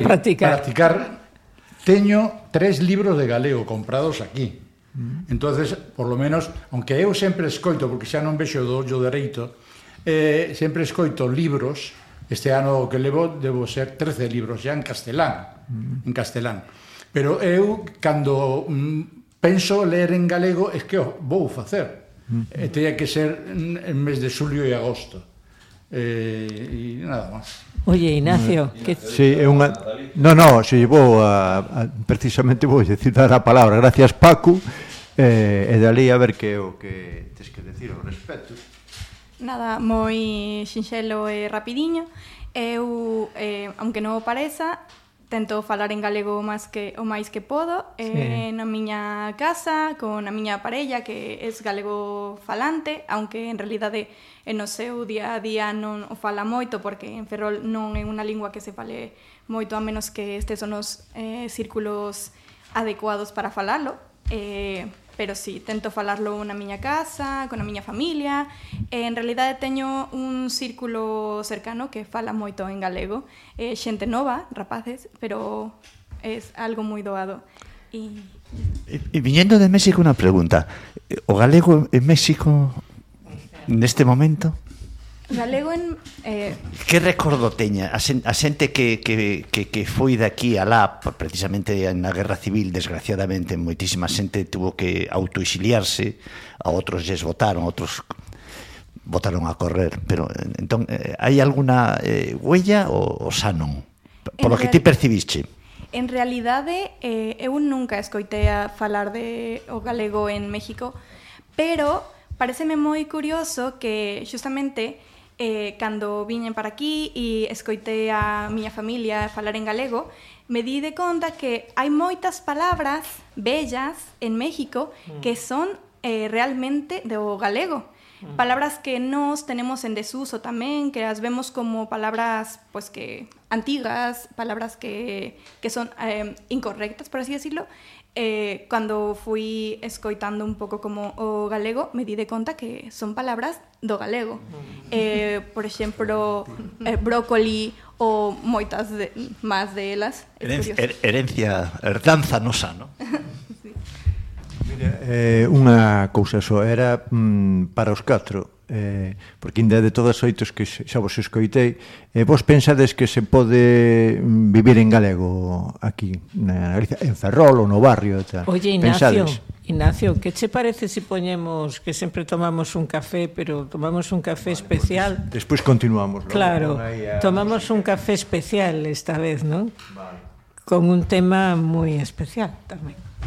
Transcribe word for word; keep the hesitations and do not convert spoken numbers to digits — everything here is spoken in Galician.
practicar. Practicar. Teño tres libros de galego comprados aquí. Entonces, por lo menos, aunque eu sempre escoito, porque xa non vexo do ollo dereito, eh, sempre escoito libros. Este ano que levo debo ser trece libros xa en castelán, en castelán. Pero eu, cando mm, penso ler en galego, é que o vou facer. E teña que ser en mes de xulio e agosto. Eh, e nada máis. Oye, Ignacio, que... Sí, é unha... No, no, se vou a, a... precisamente vou citar a palabra. Gracias, Paco. Eh, e dali a ver que é o que tes que decir ao respecto. Nada, moi sinxelo e rapidiño. Eu, eh, aunque non o pareza, tento falar en galego máis que, o máis que podo, sí. eh, na miña casa, con a miña parella, que é galego falante, aunque en realidade en o seu día a día non o fala moito, porque en Ferrol non é unha lingua que se fale moito, a menos que estes son os eh, círculos adecuados para falalo. Eh, pero sí, tento falarlo na miña casa, con a miña familia. Eh, en realidade teño un círculo cercano que fala moito en galego, eh, xente nova, rapaces, pero é algo moi doado. E, e viñendo de México, unha pregunta. O galego en México neste momento? Galego en... Eh... Que recordo teña a, sen, a xente que, que, que, que foi daqui a lá, precisamente na Guerra Civil, desgraciadamente, moitísima xente tuvo que autoexiliarse, a outros lles votaron, outros votaron a correr, pero entón, hai alguna eh, huella ou, ou xa non? Por lo que ti percibiste? En realidade, eh, eu nunca escoitei a falar de o galego en México, pero pareceme moi curioso que xustamente eh, cando viñen para aquí e escoitei a miña familia falar en galego, me di de conta que hai moitas palabras bellas en México que son eh, realmente do galego. Palabras que nos tenemos en desuso tamén, que as vemos como palabras pues que antigas, palabras que, que son eh, incorrectas, por así decirlo. Eh, cando fui escoitando un pouco como o galego, me di de conta que son palabras do galego. Eh, por exemplo, eh, brócoli ou moitas de, máis de elas. Herencia, herencia, herdanza nosa, non? Sí. Mira, eh, unha cousa só, era mm, para os catro, eh, porque ainda de todas oitos que xa vos escoitei, eh, vos pensades que se pode vivir en galego aquí na Galicia, en Ferrol ou no barrio e tal? Oye, Ignacio, pensades? Ignacio, que che parece se poñemos que sempre tomamos un café, pero tomamos un café vale, especial? Pues, despois continuamos. Claro, a... tomamos un café especial esta vez, ¿no? Vale. Con un tema moi especial tamén.